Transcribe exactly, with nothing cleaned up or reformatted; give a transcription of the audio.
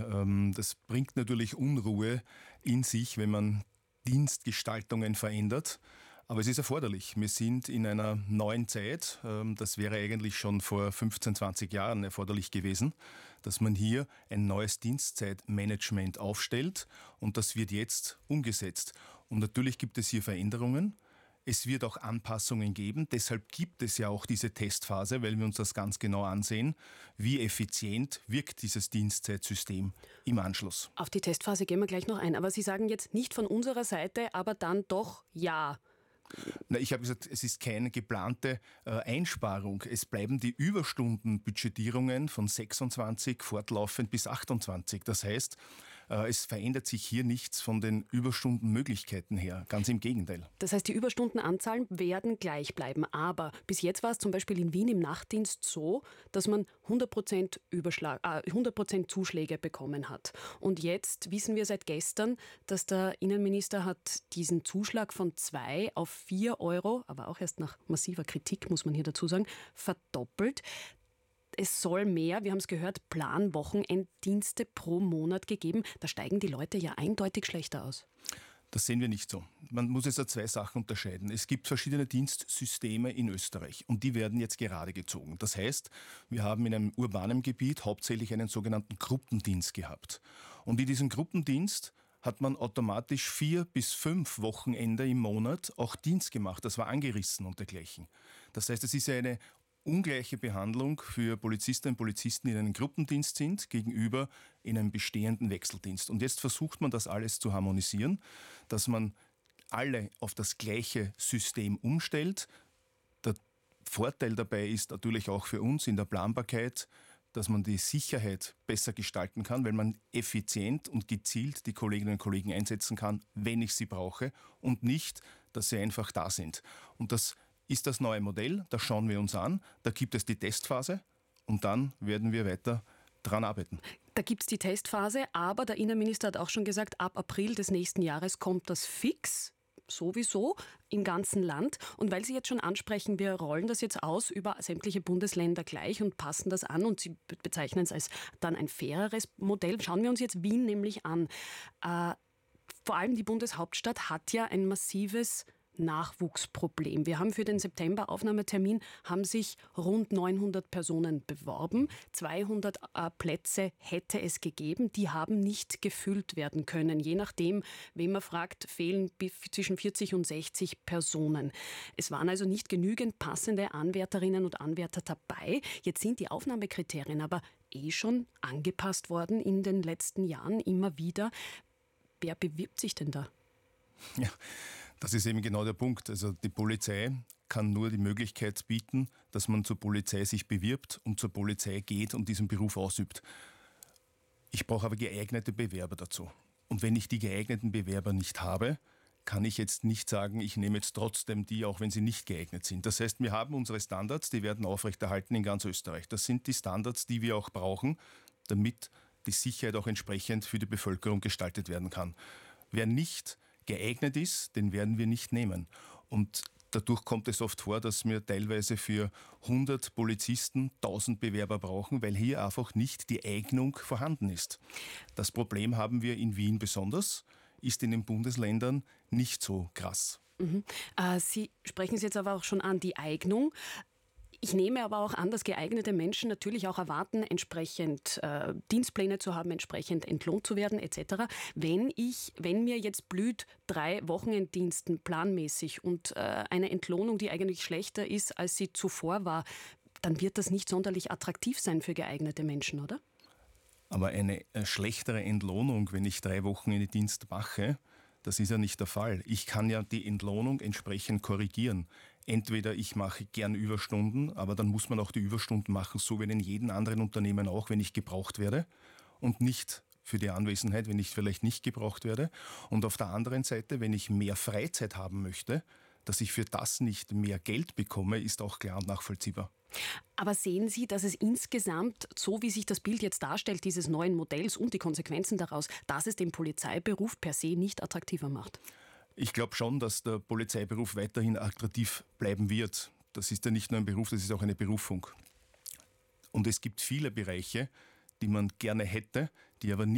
Das bringt natürlich Unruhe in sich, wenn man Dienstgestaltungen verändert. Aber es ist erforderlich. Wir sind in einer neuen Zeit. Das wäre eigentlich schon vor fünfzehn, zwanzig Jahren erforderlich gewesen, dass man hier ein neues Dienstzeitmanagement aufstellt. Und das wird jetzt umgesetzt. Und natürlich gibt es hier Veränderungen. Es wird auch Anpassungen geben. Deshalb gibt es ja auch diese Testphase, weil wir uns das ganz genau ansehen. Wie effizient wirkt dieses Dienstzeitsystem im Anschluss? Auf die Testphase gehen wir gleich noch ein. Aber Sie sagen jetzt nicht von unserer Seite, aber dann doch ja. Na, ich habe gesagt, es ist keine geplante äh, Einsparung. Es bleiben die Überstundenbudgetierungen von sechsundzwanzig fortlaufend bis achtundzwanzig. Das heißt, äh, es verändert sich hier nichts von den Überstundenmöglichkeiten her. Ganz im Gegenteil. Das heißt, die Überstundenanzahlen werden gleich bleiben. Aber bis jetzt war es zum Beispiel in Wien im Nachtdienst so, dass man hundert Prozent, Überschlag, äh, hundert Prozent Zuschläge bekommen hat. Und jetzt wissen wir seit gestern, dass der Innenminister hat diesen Zuschlag von zwei auf vier Euro, aber auch erst nach massiver Kritik, muss man hier dazu sagen, verdoppelt. Es soll mehr, wir haben es gehört, Planwochenenddienste pro Monat gegeben. Da steigen die Leute ja eindeutig schlechter aus. Das sehen wir nicht so. Man muss jetzt zwei Sachen unterscheiden. Es gibt verschiedene Dienstsysteme in Österreich und die werden jetzt gerade gezogen. Das heißt, wir haben in einem urbanen Gebiet hauptsächlich einen sogenannten Gruppendienst gehabt. Und in diesem Gruppendienst hat man automatisch vier bis fünf Wochenende im Monat auch Dienst gemacht. Das war angerissen und dergleichen. Das heißt, es ist ja eine ungleiche Behandlung für Polizistinnen und Polizisten, die in einem Gruppendienst sind, gegenüber in einem bestehenden Wechseldienst. Und jetzt versucht man das alles zu harmonisieren, dass man alle auf das gleiche System umstellt. Der Vorteil dabei ist natürlich auch für uns in der Planbarkeit, dass man die Sicherheit besser gestalten kann, weil man effizient und gezielt die Kolleginnen und Kollegen einsetzen kann, wenn ich sie brauche und nicht, dass sie einfach da sind. Und das ist das neue Modell, das schauen wir uns an. Da gibt es die Testphase und dann werden wir weiter dran arbeiten. Da gibt es die Testphase, aber der Innenminister hat auch schon gesagt, ab April des nächsten Jahres kommt das fix. Sowieso im ganzen Land. Und weil Sie jetzt schon ansprechen, wir rollen das jetzt aus über sämtliche Bundesländer gleich und passen das an und Sie bezeichnen es als dann ein faireres Modell. Schauen wir uns jetzt Wien nämlich an. Äh, vor allem die Bundeshauptstadt hat ja ein massives Nachwuchsproblem. Wir haben für den September-Aufnahmetermin haben sich rund neunhundert Personen beworben. zweihundert äh, Plätze hätte es gegeben, die haben nicht gefüllt werden können. Je nachdem, wen man fragt, fehlen zwischen vierzig und sechzig Personen. Es waren also nicht genügend passende Anwärterinnen und Anwärter dabei. Jetzt sind die Aufnahmekriterien aber eh schon angepasst worden in den letzten Jahren immer wieder. Wer bewirbt sich denn da? Ja, das ist eben genau der Punkt. Also die Polizei kann nur die Möglichkeit bieten, dass man zur Polizei sich bewirbt und zur Polizei geht und diesen Beruf ausübt. Ich brauche aber geeignete Bewerber dazu. Und wenn ich die geeigneten Bewerber nicht habe, kann ich jetzt nicht sagen, ich nehme jetzt trotzdem die, auch wenn sie nicht geeignet sind. Das heißt, wir haben unsere Standards, die werden aufrechterhalten in ganz Österreich. Das sind die Standards, die wir auch brauchen, damit die Sicherheit auch entsprechend für die Bevölkerung gestaltet werden kann. Wer nicht geeignet ist, den werden wir nicht nehmen. Und dadurch kommt es oft vor, dass wir teilweise für hundert Polizisten tausend Bewerber brauchen, weil hier einfach nicht die Eignung vorhanden ist. Das Problem haben wir in Wien besonders, ist in den Bundesländern nicht so krass. Mhm. Äh, Sie sprechen es jetzt aber auch schon an, die Eignung. Ich nehme aber auch an, dass geeignete Menschen natürlich auch erwarten, entsprechend äh, Dienstpläne zu haben, entsprechend entlohnt zu werden et cetera. Wenn ich, wenn mir jetzt blüht, drei Wochenenddiensten planmäßig und äh, eine Entlohnung, die eigentlich schlechter ist, als sie zuvor war, dann wird das nicht sonderlich attraktiv sein für geeignete Menschen, oder? Aber eine äh, schlechtere Entlohnung, wenn ich drei Wochen in den Dienst mache, das ist ja nicht der Fall. Ich kann ja die Entlohnung entsprechend korrigieren. Entweder ich mache gern Überstunden, aber dann muss man auch die Überstunden machen, so wie in jedem anderen Unternehmen auch, wenn ich gebraucht werde und nicht für die Anwesenheit, wenn ich vielleicht nicht gebraucht werde. Und auf der anderen Seite, wenn ich mehr Freizeit haben möchte, dass ich für das nicht mehr Geld bekomme, ist auch klar und nachvollziehbar. Aber sehen Sie, dass es insgesamt, so wie sich das Bild jetzt darstellt, dieses neuen Modells und die Konsequenzen daraus, dass es den Polizeiberuf per se nicht attraktiver macht? Ich glaube schon, dass der Polizeiberuf weiterhin attraktiv bleiben wird. Das ist ja nicht nur ein Beruf, das ist auch eine Berufung. Und es gibt viele Bereiche, die man gerne hätte, die aber nicht